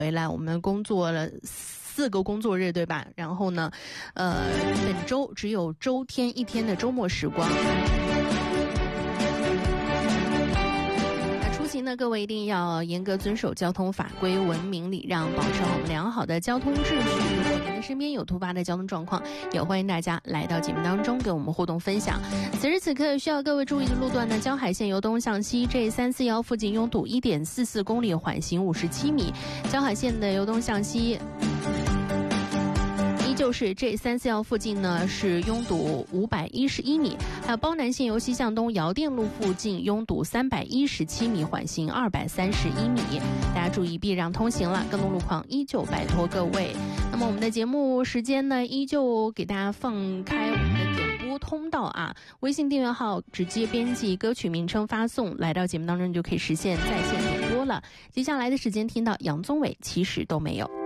回来，我们工作了4个工作日，对吧？然后呢，本周只有周天1天的周末时光。出行呢，各位一定要严格遵守交通法规、文明礼让，保持我们良好的交通秩序。如果您的身边有突发的交通状况，也欢迎大家来到节目当中跟我们互动分享。此时此刻需要各位注意的路段呢，江海线由东向西 J341附近拥堵 1.44 公里，缓行57米。江海线的由东向西就是 J341附近呢是拥堵511米，还有包南线由西向东窑店路附近拥堵317米，缓行231米。大家注意避让通行了，更多路况依旧拜托各位。那么我们的节目时间呢，依旧给大家放开我们的点播通道啊，微信订阅号直接编辑歌曲名称发送来到节目当中，就可以实现在线点播了。接下来的时间听到杨宗纬其实都没有。